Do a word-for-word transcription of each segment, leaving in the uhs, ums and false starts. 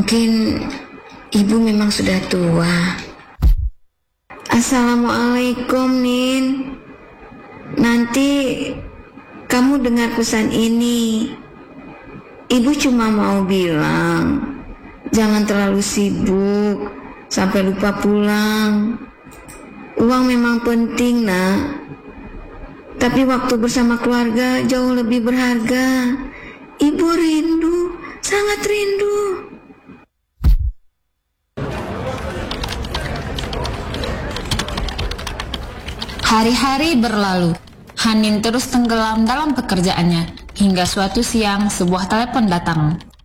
Mungkin ibu memang sudah tua. Assalamualaikum, Nin. Nanti kamu dengar pesan ini. Ibu cuma mau bilang, jangan terlalu sibuk sampai lupa pulang. Uang memang penting, nak. Tapi waktu bersama keluarga jauh lebih berharga. Ibu rindu, sangat rindu. Hari-hari berlalu. Hanin terus tenggelam dalam pekerjaannya, hingga suatu siang sebuah telepon datang.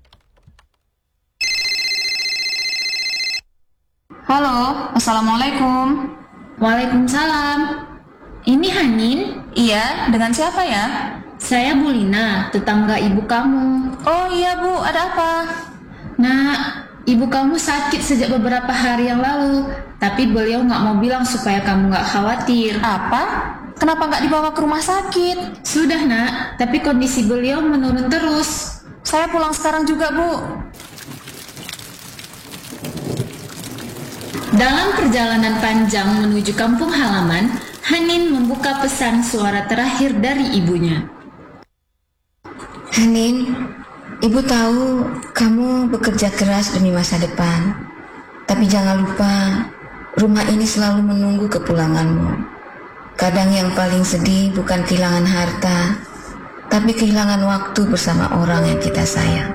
Halo, Assalamualaikum. Waalaikumsalam. Ini Hanin? Iya, dengan siapa ya? Saya Bu Lina, tetangga ibu kamu. Oh iya Bu, ada apa? Nah, ibu kamu sakit sejak beberapa hari yang lalu, tapi beliau nggak mau bilang supaya kamu nggak khawatir. Apa? Kenapa nggak dibawa ke rumah sakit? Sudah nak, tapi kondisi beliau menurun terus. Saya pulang sekarang juga Bu. Dalam perjalanan panjang menuju kampung halaman, Hanin membuka pesan suara terakhir dari ibunya. Hanin, ibu tahu kamu bekerja keras demi masa depan. Tapi jangan lupa, rumah ini selalu menunggu kepulanganmu. Kadang yang paling sedih bukan kehilangan harta, tapi kehilangan waktu bersama orang yang kita sayang.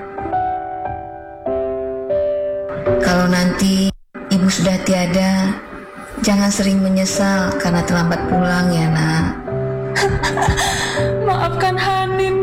Kalau nanti ibu sudah tiada, jangan sering menyesal karena terlambat pulang ya nak. Maafkan Hanin.